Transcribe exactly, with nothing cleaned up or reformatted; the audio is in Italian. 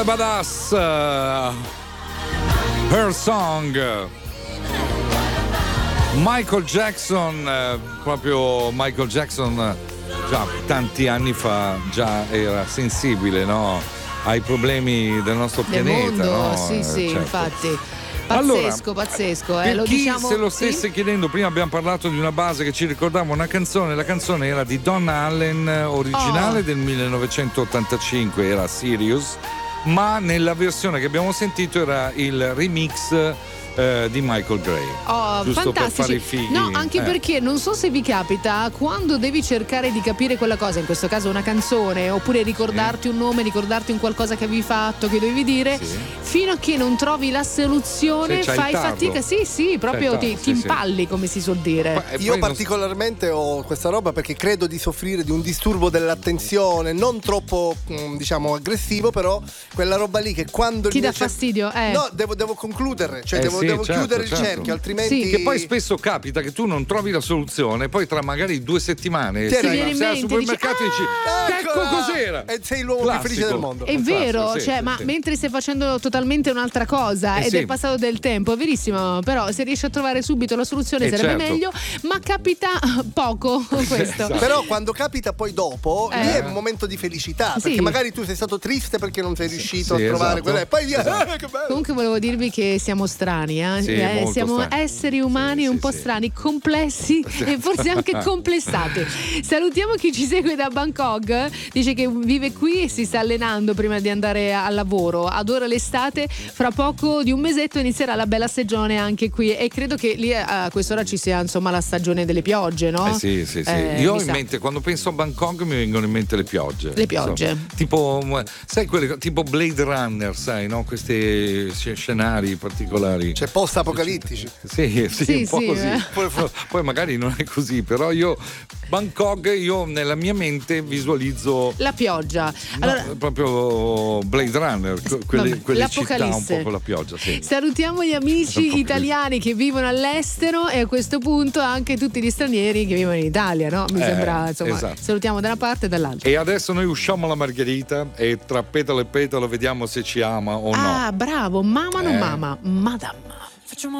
Badass, uh, Her Song, Michael Jackson, eh, proprio Michael Jackson eh, già tanti anni fa già era sensibile, no? Ai problemi del nostro del pianeta, mondo, no? sì, sì, Certo. infatti. Pazzesco, Allora, pazzesco. Eh, per lo chi diciamo, se lo sì? stesse chiedendo, prima abbiamo parlato di una base che ci ricordava una canzone, la canzone era di Donna Allen, originale Oh. del millenovecentottantacinque, era Sirius, ma nella versione che abbiamo sentito era il remix eh, di Michael Gray. Oh, giusto per fantastici. fare i fighi. No, anche eh. perché non so se vi capita, quando devi cercare di capire quella cosa, in questo caso una canzone, oppure ricordarti un nome, ricordarti un qualcosa che avevi fatto, che dovevi dire, Sì. fino a che non trovi la soluzione, Se c'hai fai il tardo. fatica. Sì, sì, proprio C'hai il ti, tardo, ti sì, sì. impalli, come si suol dire. Ma- e Io poi non- particolarmente ho questa roba perché credo di soffrire di un disturbo dell'attenzione non troppo mm, diciamo aggressivo, però quella roba lì che quando Ti dà invece- fastidio, eh. No, devo, devo concludere, cioè Eh devo, sì, devo certo, chiudere il certo. cerchio, altrimenti Sì. Che poi spesso capita che tu non trovi la soluzione, poi tra magari due settimane Ti sei, viene in sei al mente, supermercato dici, e dici "Ah, ecco Eccola!" cos'era. E sei l'uomo più felice del mondo. È Un vero, classico, sì, cioè, sì, ma sì. mentre stai facendo totalmente un'altra cosa Eh ed sì. è passato del tempo, è verissimo, però se riesci a trovare subito la soluzione Eh sarebbe certo. meglio, ma capita poco questo. Esatto. Però quando capita poi dopo, Eh. lì è un momento di felicità, Sì. perché magari tu sei stato triste perché non sei riuscito sì, a trovare esatto. quella e poi via, Esatto. eh, che bello. Comunque volevo dirvi che siamo strani, eh? Sì, Eh, molto siamo strani. esseri umani Sì, un sì, po' sì. strani, complessi e forse anche complessati. Salutiamo chi ci segue da Bangkok, dice che vive qui e si sta allenando prima di andare al lavoro, adora l'estate, fra poco di un mesetto inizierà la bella stagione anche qui e credo che lì a quest'ora ci sia insomma la stagione delle piogge, no? Eh sì, sì, sì. Eh, Io ho mi in sa. mente, quando penso a Bangkok mi vengono in mente le piogge. Le piogge. Insomma, tipo, sai, quelle, tipo Blade Runner, sai, no? Questi sc- scenari particolari. Cioè post-apocalittici. Sì, sì, Sì, un po' sì, così. eh. Poi, poi magari non è così, però io Bangkok, io nella mia mente visualizzo La pioggia. no, Allora, proprio Blade Runner, que- quelle, vabbè, quelle città un l'Apocalisse. po' con la pioggia. Sì. salutiamo gli amici Proprio italiani che vivono all'estero e a questo punto anche tutti gli stranieri che vivono in Italia, no? Mi Eh, sembra, insomma, esatto. salutiamo da una parte e dall'altra. E adesso noi usciamo alla Margherita e tra petalo e petalo vediamo se ci ama o no. Ah, bravo, mamma non Eh. mama, madame.